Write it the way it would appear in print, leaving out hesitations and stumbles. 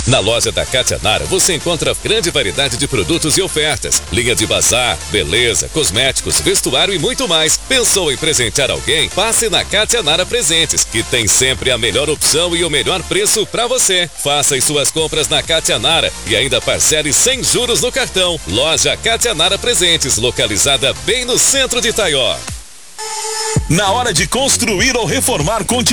Na loja da Cátia Nara você encontra grande variedade de produtos e ofertas, linha de bazar, beleza, cosméticos, vestuário e muito mais. Pensou em presentear alguém? Passe na Cátia Nara Presentes, que tem sempre a melhor opção e o melhor preço para você. Faça as suas compras na Cátia Nara e ainda parcele sem juros no cartão. Loja Cátia Nara Presentes, localizada bem no centro de Itaió. Na hora de construir ou reformar, conte